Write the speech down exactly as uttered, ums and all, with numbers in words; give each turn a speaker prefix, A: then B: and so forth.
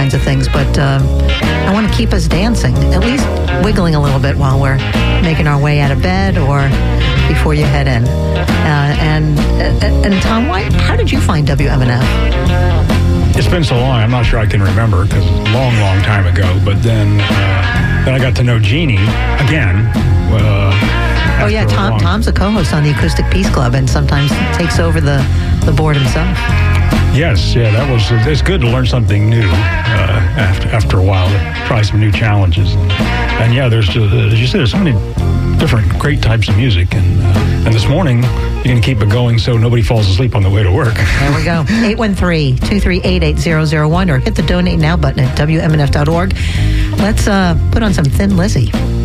A: kinds of things, but uh, I want to keep us dancing, at least wiggling a little bit while we're making our way out of bed or before you head in. Uh, and, and and Tom, why, how did you find W M N F?
B: It's been so long, I'm not sure I can remember, because it's a long, long time ago. But then, uh, then I got to know Jeannie again. Uh,
A: oh yeah, Tom.
B: long...
A: Tom's a co-host on the Acoustic Peace Club, and sometimes takes over the, the board himself.
B: Yes, yeah, that was. It's good to learn something new uh, after after a while. To try some new challenges, and, and yeah, there's just, as you said, there's so many different great types of music, and uh, and this morning you're going to keep it going so nobody falls asleep on the way to work.
A: There we go. eight one three, two three eight, eight zero zero one or hit the donate now button at W M N F dot org. Let's uh, put on some Thin Lizzy.